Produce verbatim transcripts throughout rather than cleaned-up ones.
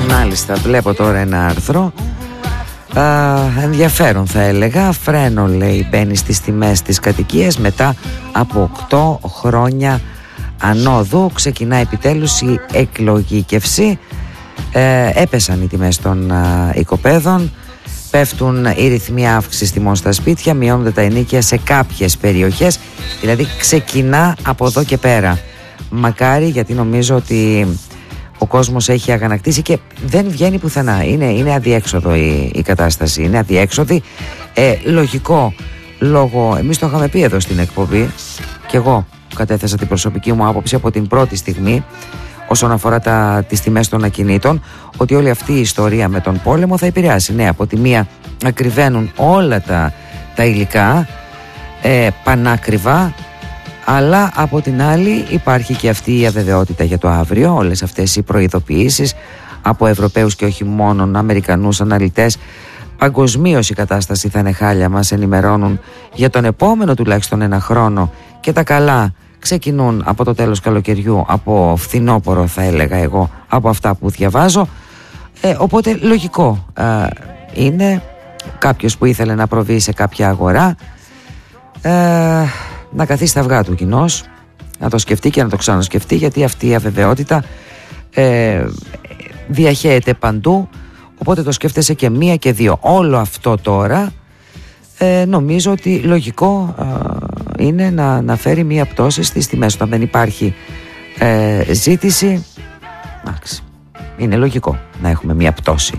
Μάλιστα, βλέπω τώρα ένα άρθρο Α, ενδιαφέρον θα έλεγα. Φρένο, λέει, μπαίνει στις τιμές της κατοικίας μετά από οκτώ χρόνια ανόδου. Ξεκινά επιτέλους η εκλογήκευση. ε, Έπεσαν οι τιμές των α, οικοπαίδων. Πέφτουν οι ρυθμοί αύξησης τιμών στα σπίτια. Μειώνονται τα ενοίκια σε κάποιες περιοχές. Δηλαδή ξεκινά από εδώ και πέρα. Μακάρι, γιατί νομίζω ότι ο κόσμος έχει αγανακτήσει και δεν βγαίνει πουθενά. Είναι, είναι αδιέξοδο η, η κατάσταση. Είναι αδιέξοδη. Ε, λογικό, λόγω, εμείς το είχαμε πει εδώ στην εκπομπή και εγώ κατέθεσα την προσωπική μου άποψη από την πρώτη στιγμή όσον αφορά τα, τις τιμές των ακινήτων, ότι όλη αυτή η ιστορία με τον πόλεμο θα επηρεάσει. Ναι, από τη μία ακριβένουν όλα τα, τα υλικά, ε, πανάκριβα, αλλά από την άλλη υπάρχει και αυτή η αβεβαιότητα για το αύριο. Όλες αυτές οι προειδοποιήσεις από Ευρωπαίους και όχι μόνο Αμερικανούς αναλυτές. Παγκοσμίως η κατάσταση θα είναι χάλια, μας ενημερώνουν για τον επόμενο τουλάχιστον ένα χρόνο, και τα καλά ξεκινούν από το τέλος καλοκαιριού, από φθινόπωρο θα έλεγα εγώ, από αυτά που διαβάζω. ε, οπότε λογικό ε, είναι κάποιος που ήθελε να προβεί σε κάποια αγορά ε, να καθίσει στα αυγά του κοινώς, να το σκεφτεί και να το ξανασκεφτεί, γιατί αυτή η αβεβαιότητα ε, διαχέεται παντού. Οπότε το σκέφτεσαι και μία και δύο. Όλο αυτό τώρα ε, νομίζω ότι λογικό ε, είναι να, να φέρει μία πτώση στις τιμές. Όταν δεν υπάρχει ε, ζήτηση, άξι, είναι λογικό να έχουμε μία πτώση.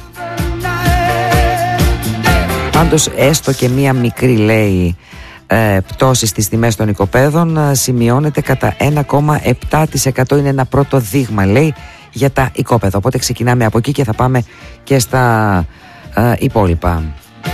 Πάντως έστω και μία μικρή, λέει, ε, πτώση στις τιμές των οικοπαίδων ε, σημειώνεται κατά ένα κόμμα επτά τοις εκατό. Είναι ένα πρώτο δείγμα, λέει, για τα οικόπεδα. Οπότε ξεκινάμε από εκεί και θα πάμε και στα ε, υπόλοιπα.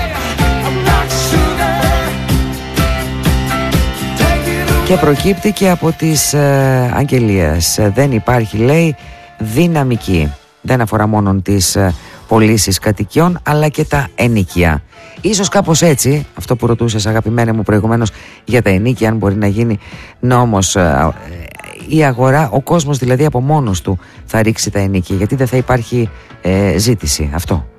Και προκύπτει και από τις ε, αγγελίες. Δεν υπάρχει, λέει, δυναμική. Δεν αφορά μόνο τις ε, πωλήσεις κατοικιών, αλλά και τα ενοίκια. Ίσως κάπως έτσι, αυτό που ρωτούσες αγαπημένε μου προηγουμένως για τα ενοίκια, αν μπορεί να γίνει νόμος, ε, η αγορά, ο κόσμος δηλαδή από μόνος του θα ρίξει τα ενοίκια, γιατί δεν θα υπάρχει ε, ζήτηση. Αυτό.